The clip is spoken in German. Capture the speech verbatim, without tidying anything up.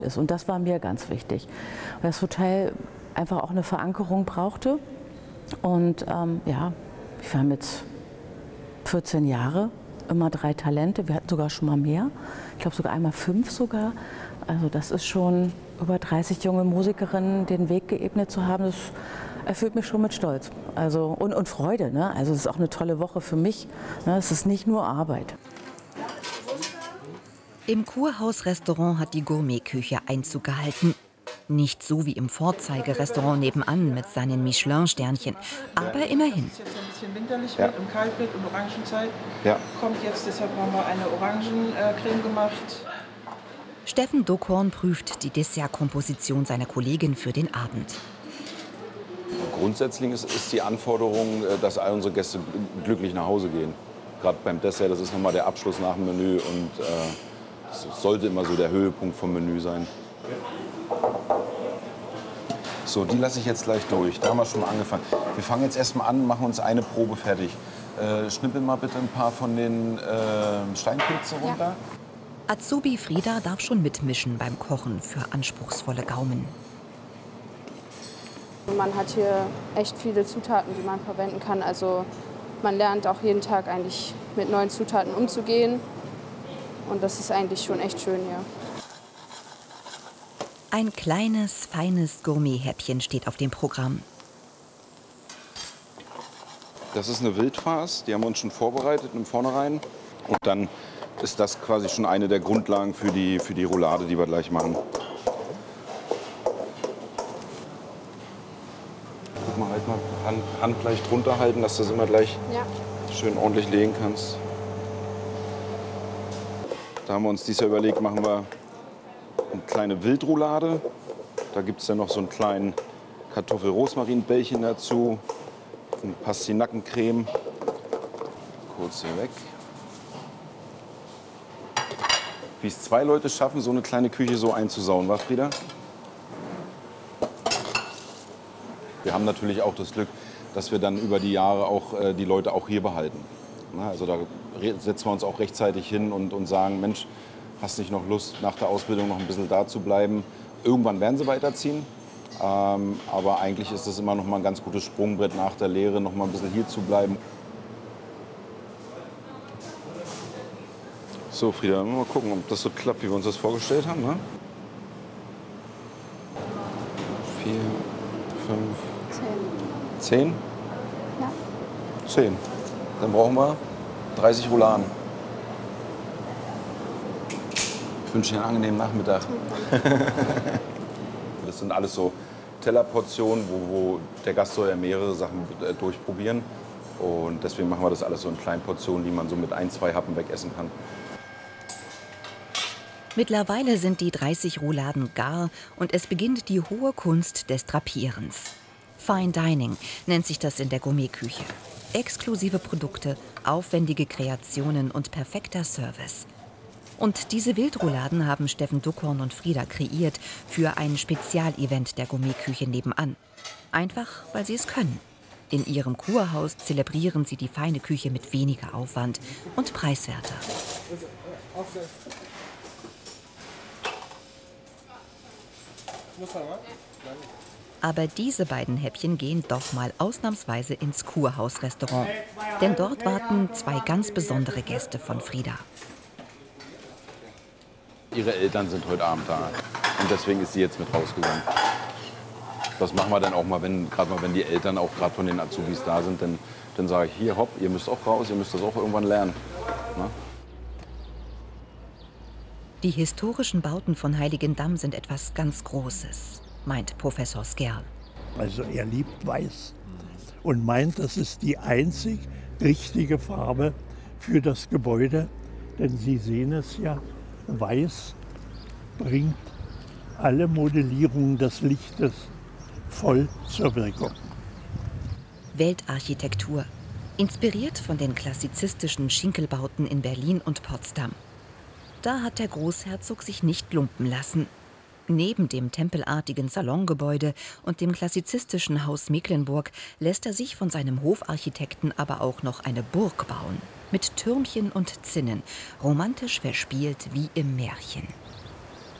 ist. Und das war mir ganz wichtig, weil das Hotel einfach auch eine Verankerung brauchte. Und ähm, ja, ich war mit vierzehn Jahre, immer drei Talente. Wir hatten sogar schon mal mehr. Ich glaube sogar einmal fünf sogar. Also das ist schon über dreißig junge Musikerinnen den Weg geebnet zu haben. Das erfüllt mich schon mit Stolz. Also, und, und Freude. Ne? Also es ist auch eine tolle Woche für mich. Ne? Es ist nicht nur Arbeit. Im Kurhaus-Restaurant hat die Gourmetküche Einzug gehalten. Nicht so wie im Vorzeigerestaurant nebenan mit seinen Michelin-Sternchen, aber immerhin. Es ist jetzt ein bisschen winterlich Ja. wird und kalt wird und Orangenzeit. Ja. Kommt jetzt, deshalb haben wir eine Orangencreme gemacht. Steffen Dockhorn prüft die Dessertkomposition seiner Kollegin für den Abend. Grundsätzlich ist, ist die Anforderung, dass all unsere Gäste glücklich nach Hause gehen. Gerade beim Dessert, das ist nochmal der Abschluss nach dem Menü und äh, das sollte immer so der Höhepunkt vom Menü sein. So, die lasse ich jetzt gleich durch. Da haben wir schon mal angefangen. Wir fangen jetzt erstmal an, machen uns eine Probe fertig. Äh, schnippel mal bitte ein paar von den äh, Steinpilzen runter. Ja. Azubi Frieda darf schon mitmischen beim Kochen für anspruchsvolle Gaumen. Man hat hier echt viele Zutaten, die man verwenden kann. Also man lernt auch jeden Tag eigentlich mit neuen Zutaten umzugehen. Und das ist eigentlich schon echt schön hier. Ein kleines, feines Gourmet-Häppchen steht auf dem Programm. Das ist eine Wildfarce, die haben wir uns schon vorbereitet im Vornherein. Und dann ist das quasi schon eine der Grundlagen für die, für die Roulade, die wir gleich machen. Guck mal, halt mal Hand, Hand gleich drunter halten, dass du das immer gleich Ja. schön ordentlich legen kannst. Da haben wir uns dieses Jahr überlegt, machen wir eine kleine Wildroulade. Da gibt es dann noch so einen kleinen Kartoffel-Rosmarin-Bällchen dazu. Eine Pastinakencreme. Kurz hier weg. Wie es zwei Leute schaffen, so eine kleine Küche so einzusauen, was, Frieda? Wir haben natürlich auch das Glück, dass wir dann über die Jahre auch äh, die Leute auch hier behalten. Na, also da setzen wir uns auch rechtzeitig hin und, und sagen, Mensch, hast nicht noch Lust, nach der Ausbildung noch ein bisschen da zu bleiben? Irgendwann werden sie weiterziehen. Ähm, aber eigentlich ist das immer noch mal ein ganz gutes Sprungbrett nach der Lehre, noch mal ein bisschen hier zu bleiben. So, Frieda, mal gucken, ob das so klappt, wie wir uns das vorgestellt haben. Ne? Vier, fünf, Zehn. zehn? Ja. Zehn. Dann brauchen wir dreißig Rouladen. Ich wünsche Ihnen einen angenehmen Nachmittag. Das sind alles so Tellerportionen, wo, wo der Gast soll ja mehrere Sachen äh, durchprobieren. Und deswegen machen wir das alles so in kleinen Portionen, die man so mit ein, zwei Happen wegessen kann. Mittlerweile sind die dreißig Rouladen gar und es beginnt die hohe Kunst des Drapierens. Fine Dining nennt sich das in der Gourmetküche. Exklusive Produkte, aufwendige Kreationen und perfekter Service. Und diese Wildrouladen haben Steffen Dockhorn und Frieda kreiert für ein Spezialevent der Gourmetküche nebenan. Einfach, weil sie es können. In ihrem Kurhaus zelebrieren sie die feine Küche mit weniger Aufwand und preiswerter. Aber diese beiden Häppchen gehen doch mal ausnahmsweise ins Kurhaus-Restaurant. Denn dort warten zwei ganz besondere Gäste von Frieda. Ihre Eltern sind heute Abend da und deswegen ist sie jetzt mit rausgegangen. Das machen wir dann auch mal, wenn gerade mal, wenn die Eltern auch gerade von den Azubis da sind, dann, dann sage ich, hier, hopp, ihr müsst auch raus, ihr müsst das auch irgendwann lernen. Na? Die historischen Bauten von Heiligendamm sind etwas ganz Großes, meint Professor Skerl. Also er liebt Weiß und meint, das ist die einzig richtige Farbe für das Gebäude, denn Sie sehen es ja, Weiß bringt alle Modellierungen des Lichtes voll zur Wirkung. Weltarchitektur, inspiriert von den klassizistischen Schinkelbauten in Berlin und Potsdam. Da hat der Großherzog sich nicht lumpen lassen. Neben dem tempelartigen Salongebäude und dem klassizistischen Haus Mecklenburg lässt er sich von seinem Hofarchitekten aber auch noch eine Burg bauen. Mit Türmchen und Zinnen, romantisch verspielt wie im Märchen.